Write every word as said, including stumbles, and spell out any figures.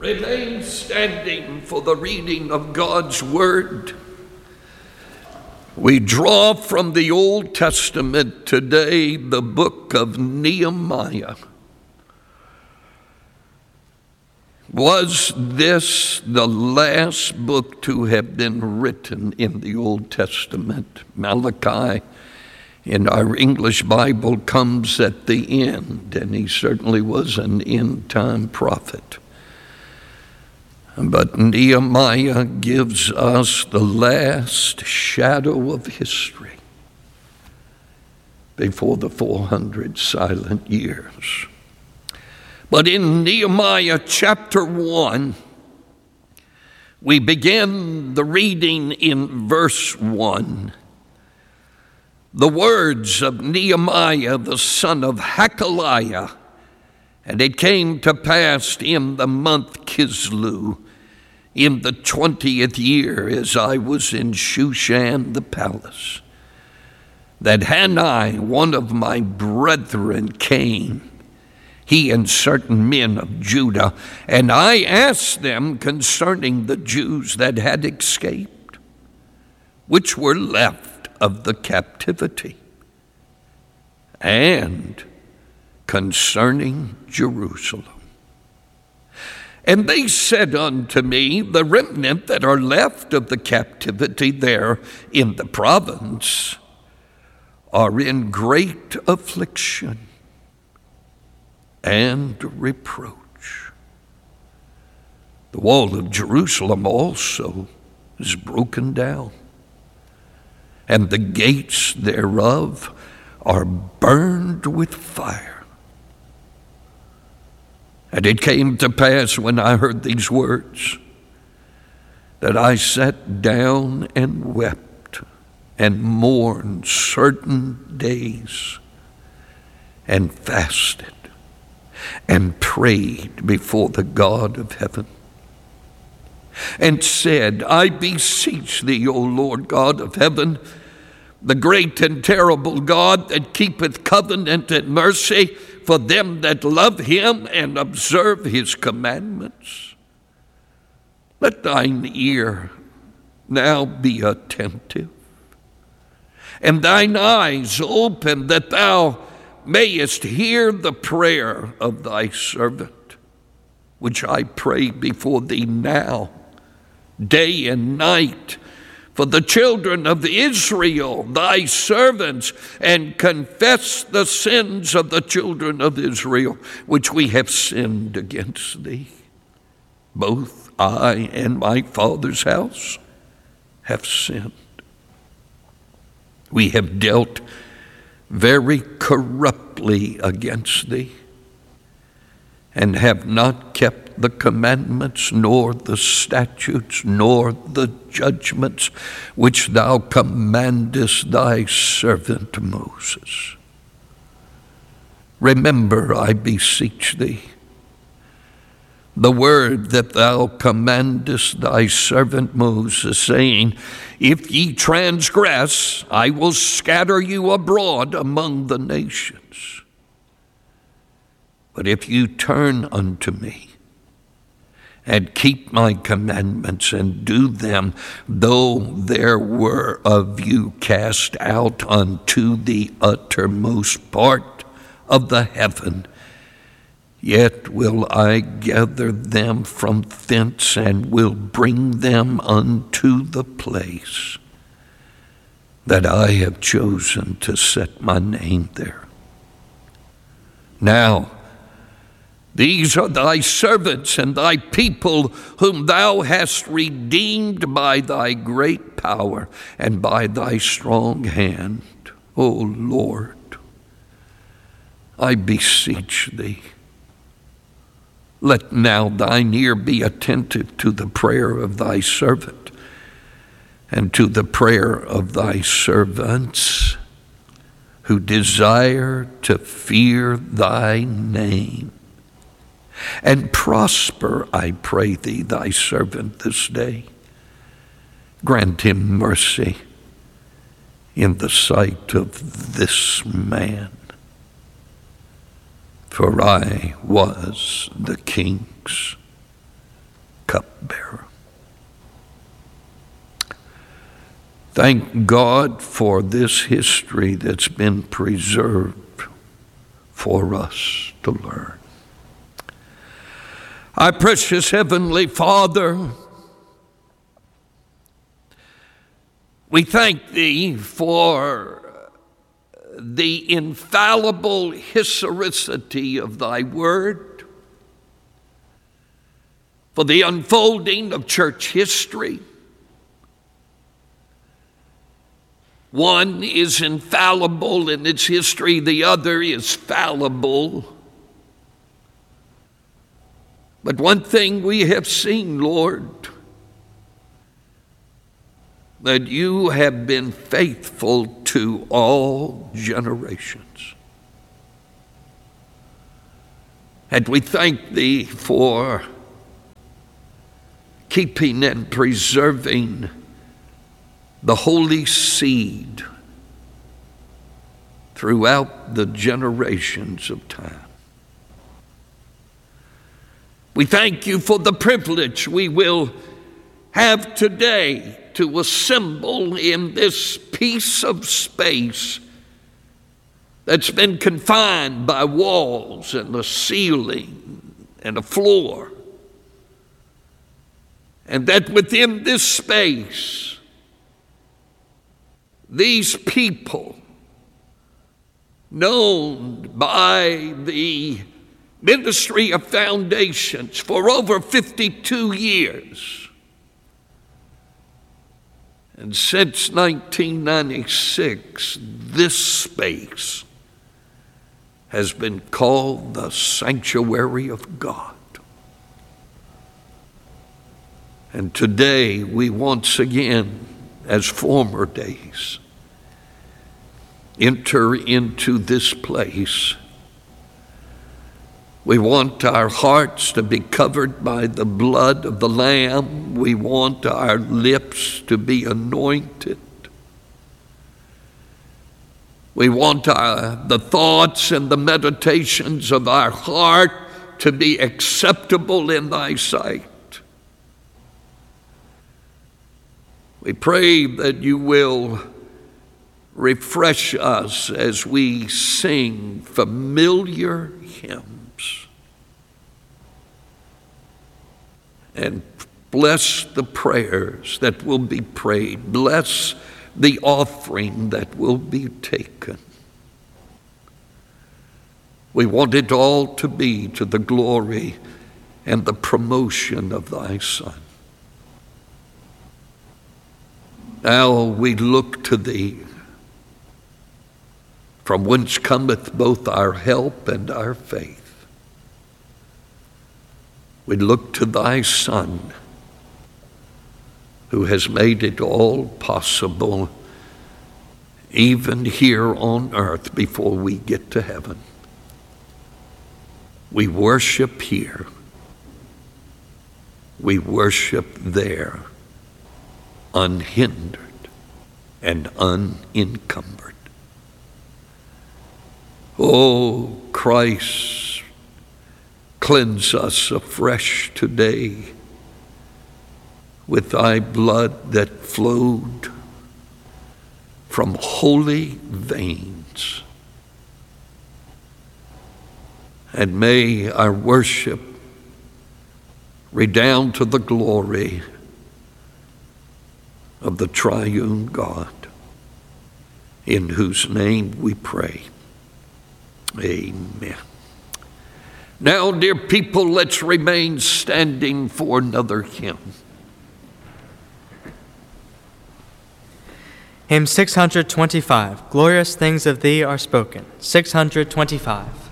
Remain standing for the reading of God's Word. We draw from the Old Testament today the book of Nehemiah. Was this the last book to have been written in the Old Testament? Malachi in our English Bible comes at the end, and he certainly was an end-time prophet. But Nehemiah gives us the last shadow of history before the four hundred silent years. But in Nehemiah chapter one, we begin the reading in verse one. The words of Nehemiah, the son of Hakaliah. And it came to pass in the month Kislev, in the twentieth year, as I was in Shushan the palace, that Hanai, one of my brethren, came, he and certain men of Judah, and I asked them concerning the Jews that had escaped, which were left of the captivity, and concerning Jerusalem. And they said unto me, the remnant that are left of the captivity there in the province are in great affliction and reproach. The wall of Jerusalem also is broken down, and the gates thereof are burned with fire. And it came to pass when I heard these words that I sat down and wept and mourned certain days and fasted and prayed before the God of heaven and said, I beseech thee, O Lord God of heaven, the great and terrible God that keepeth covenant and mercy for them that love him and observe his commandments. Let thine ear now be attentive, and thine eyes open, that thou mayest hear the prayer of thy servant, which I pray before thee now, day and night, for the children of Israel, thy servants, and confess the sins of the children of Israel, which we have sinned against thee. Both I and my father's house have sinned. We have dealt very corruptly against thee, and have not kept the commandments, nor the statutes, nor the judgments which thou commandest thy servant Moses. Remember, I beseech thee, the word that thou commandest thy servant Moses, saying, if ye transgress, I will scatter you abroad among the nations. But if you turn unto me, and keep my commandments and do them, though there were of you cast out unto the uttermost part of the heaven, yet will I gather them from thence, and will bring them unto the place that I have chosen to set my name there. Now, these are thy servants and thy people, whom thou hast redeemed by thy great power and by thy strong hand. O Lord, I beseech thee, let now thine ear be attentive to the prayer of thy servant and to the prayer of thy servants who desire to fear thy name. And prosper, I pray thee, thy servant this day. Grant him mercy in the sight of this man. For I was the king's cupbearer. Thank God for this history that's been preserved for us to learn. Our precious Heavenly Father, we thank Thee for the infallible historicity of Thy Word, for the unfolding of church history. One is infallible in its history, the other is fallible. But one thing we have seen, Lord, that You have been faithful to all generations. And we thank Thee for keeping and preserving the holy seed throughout the generations of time. We thank You for the privilege we will have today to assemble in this piece of space that's been confined by walls and a ceiling and a floor, and that within this space, these people, known by the Ministry of Foundations for over fifty-two years, and since nineteen ninety-six, this space has been called the Sanctuary of God. And today we once again, as former days, enter into this place. We want our hearts to be covered by the blood of the Lamb. We want our lips to be anointed. We want our, the thoughts and the meditations of our heart to be acceptable in Thy sight. We pray that You will refresh us as we sing familiar hymns, and bless the prayers that will be prayed. Bless the offering that will be taken. We want it all to be to the glory and the promotion of Thy Son. Now we look to Thee, from whence cometh both our help and our faith. We look to Thy Son, who has made it all possible, even here on earth before we get to heaven. We worship here. We worship there, unhindered and unencumbered. Oh, Christ, cleanse us afresh today with Thy blood that flowed from holy veins. And may our worship redound to the glory of the triune God, in whose name we pray. Amen. Now, dear people, let's remain standing for another hymn. Hymn six hundred twenty-five, Glorious Things of Thee Are Spoken, six hundred twenty-five.